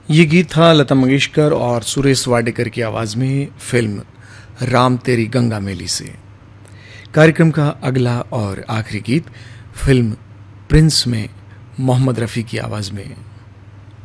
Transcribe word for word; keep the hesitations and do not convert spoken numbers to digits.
ये गीत था लता मंगेशकर और सुरेश वाडेकर की आवाज में फिल्म राम तेरी गंगा मैली से। कार्यक्रम का अगला और आखिरी गीत फिल्म प्रिंस में मोहम्मद रफ़ी की आवाज में